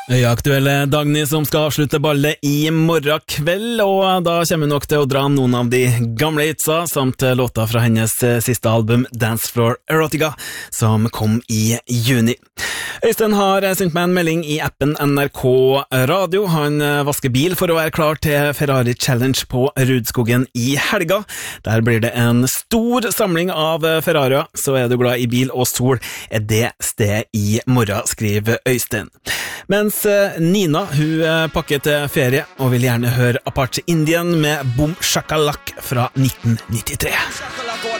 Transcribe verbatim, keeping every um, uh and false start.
Øyeaktuelle Dagny som skal avslutte ballet i morgen kveld, og da kommer hun nok til å dra noen av de gamle hitsa, samt låta fra hennes siste album Dance Floor Erotica, som kom i juni. Øystein har sendt meg en melding i appen N R K Radio. Han vasker bil for å være klar til Ferrari Challenge på Rudskogen i helga. Der blir det en stor samling av Ferrarier, så er du glad i bil og sol, er det sted i morgen, skriver Øystein. Mens Nina, hun pakker til ferie og vil gjerne høre Apache Indian med Boom Shakalak fra nitten nittitre.